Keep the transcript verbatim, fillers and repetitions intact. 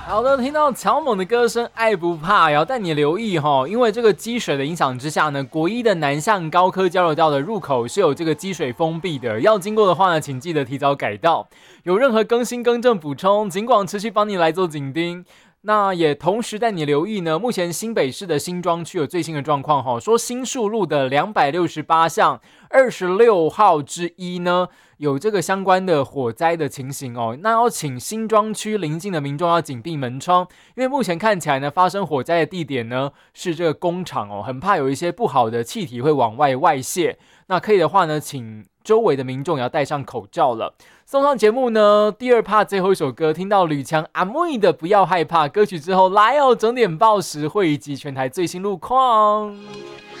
好的，听到乔猛的歌声，爱不怕，也要带你留意哈，因为这个积水的影响之下呢，国一的南向高科交流道的入口是有这个积水封闭的，要经过的话呢，请记得提早改道。有任何更新更正补充，尽管持续帮你来做紧盯。那也同时带你留意呢，目前新北市的新庄区有最新的状况哈，说新树路的两百六十八巷二十六号之一呢，有这个相关的火灾的情形哦。那要请新庄区邻近的民众要紧闭门窗，因为目前看起来呢，发生火灾的地点呢是这个工厂哦，很怕有一些不好的气体会往外外泄。那可以的话呢，请周围的民众也要戴上口罩了。送上节目呢，第二 part 最后一首歌，听到吕强阿妹的不要害怕歌曲之后，来哦，整点报时会以及全台最新路况。